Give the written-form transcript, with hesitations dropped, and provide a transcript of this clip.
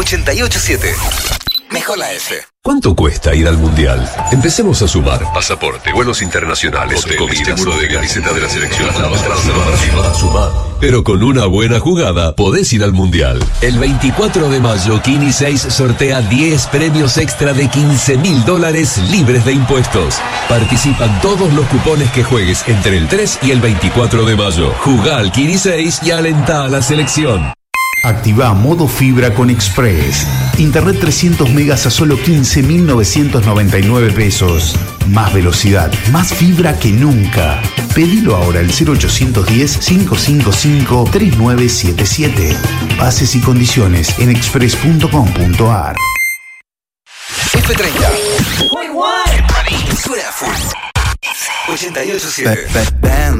887. Mejor la F. ¿Cuánto cuesta ir al Mundial? Empecemos a sumar. Pasaporte, vuelos internacionales, hoteles, comida, seguro de camiseta de la selección. Sumar. Pero con una buena jugada podés ir al Mundial. El 24 de mayo, Kini 6 sortea 10 premios extra de $15.000 libres de impuestos. Participan todos los cupones que juegues entre el 3 y el 24 de mayo. Jugá al Kini 6 y alentá a la selección. Activa modo fibra con Express. Internet 300 megas a solo 15.999 pesos. Más velocidad, más fibra que nunca. Pedilo ahora al 0810-555-3977. Bases y condiciones en express.com.ar. F30. Suena full. 887.